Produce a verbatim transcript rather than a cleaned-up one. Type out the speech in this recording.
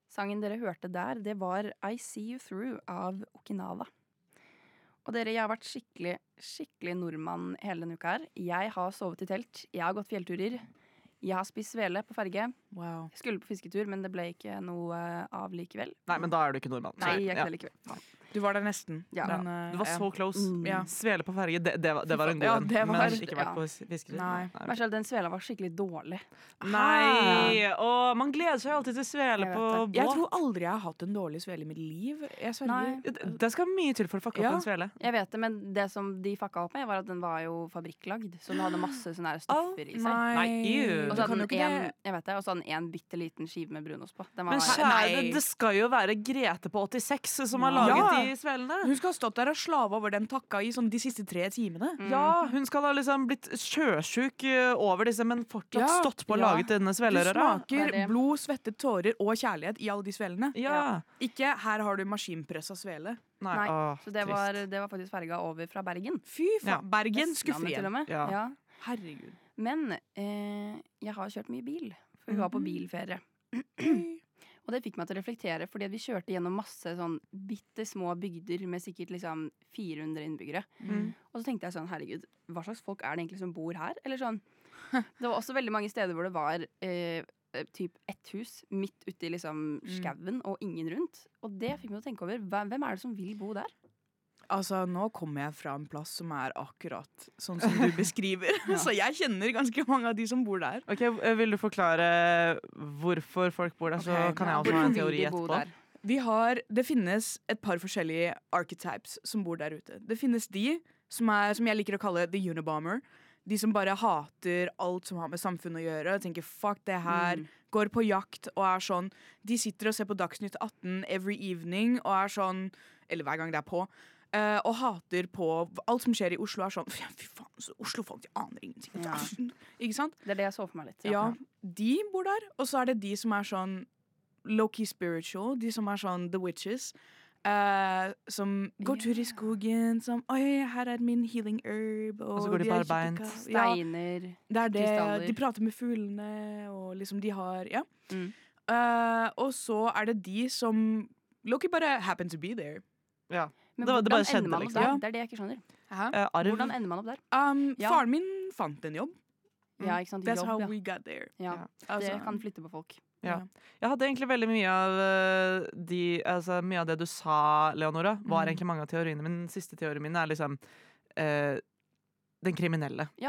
Sangen dere hørte der, det var I See You Through av Okinawa. Og dere, jeg har vært skikkelig, skikkelig nordmann hele denne uka her. Jeg har sovet i telt, jeg har gått fjellturer, jeg har spist svele på ferge. Wow. Jeg skulle på fisketur, men det ble ikke noe av likevel. Nei, men da er du ikke nordmann. Nei, jeg er ikke Ja. det likevel. Du var der nesten. Ja. Men, uh, Du var så close. Mm. Ja. Svele på ferge, det, det, var, det var en god Ja, en. det var- Men ikke vært ja. på fisketur. Nei. Marcel, den svela var skikkelig dårlig. Nei! Og man gleder seg alltid til svele Jeg på vet båt. Jeg tror aldri jeg har hatt en dårlig svele i mitt liv. Jeg sverger. Det- Det skal mye til for å fucke Ja. opp en svele. Jeg vet det, men det som de fucka opp med, var at den var jo fabrikklagd. Så den hadde masse sånne her stoffer i seg. Nei, Nei, ew. Og du så kan hadde jo den ikke en, det. jeg vet det, og så hadde den en bitte liten skive med brunost på. Den var Men Nei. kjære, det skal jo være Grete på åttiseks som har Ja. laget Ja. de svelene. Hun skal ha stått der og slave over den takka i sånn de siste tre timene. Mm. Ja, hun skal ha liksom blitt sjøsjuk eh, over disse, men fortsatt Ja, stått på og ja. laget denne Du svelerøra. Det er smaker det. blod, svette, tårer og kjærlighet i alle de svelene. Ja. Ikke 'her har du maskinpressa svele'. Nei, Nei, åh, Så det trist. var, det var faktisk ferga over fra Bergen. Fy faen. Ja. Bergen Vestlandet skuffer til og igjen. med. Ja. Ja. Herregud. Men eh, jeg har kjørt mye bil, for vi var på Mhm. bilferie. Og det fikk meg til å reflektere, fordi at vi kjørte gjennom masse sånn bitte små bygder med sikkert liksom fire hundre innbyggere. Mm. Og så tenkte jeg sånn, herregud, hva slags folk er det egentlig som bor her? Eller sånn, det var også veldig mange steder hvor det var eh, typ ett hus midt ute i liksom skauen og ingen rundt. Og det fikk meg til å tenke over, hvem hvem er det som vil bo der? Altså, nå kommer jeg fra en plass som er akkurat sånn som du beskriver. Så jeg kjenner ganske mange av de som bor der. Ok, eh, Vil du forklare hvorfor folk bor der, så Ok, kan jeg Ja, også ha en hvorfor vil teori de bo etterpå. der? Vi har, det finnes et par forskjellige archetypes som bor der ute. Det finnes de som, er, som jeg liker å kalle the unibomber. De som bare hater alt som har med samfunnet å gjøre. Og tenker fuck det her. Mm. Går på jakt og er sånn. De sitter og ser på Dagsnytt atten every evening og er sånn, eller hver gang det er på, eh, og hater på alt som skjer i Oslo. Er sånn fy fy faen, så Oslo-folk, de aner ingenting. Ja. Ikke sant? Det er det jeg så for meg litt. Ja, de bor der. Og så er det de som er sånn low-key spiritual. De som er sånn the witches. eh, som går tur i skogen. Som oi, her er min healing herb. Og, Og så går de er barbeint. kjempeka- Ja, Steiner. det er det. krystaller. De prater med fuglene, og liksom de har Ja. Mm. Eh, og så er det de som Loki bare happen to be there. Ja. Men Det var- det bare hvordan skjedde, ender man opp liksom. der? Ja. Det er det jeg ikke skjønner. Hæ? Eh, arv. Hvordan ender man opp der? Um, Ja. Faren min fant en jobb. Ja, ikke sant? That's Jobb, how ja. we got there. Ja, Ja. det Altså, kan flytte på folk. Ja. Jeg hadde egentlig veldig mye av eh, de, altså, mye av det du sa, Leonora, var Mm. egentlig mange av teoriene mine. Den siste teorien min er liksom eh, den kriminelle. Ja,